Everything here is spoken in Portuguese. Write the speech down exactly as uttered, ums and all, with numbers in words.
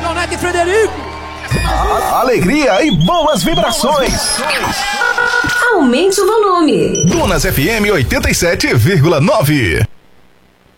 Leonete Frederico. A- alegria e boas vibrações. Aumente o volume. Dunas F M oitenta e sete vírgula nove.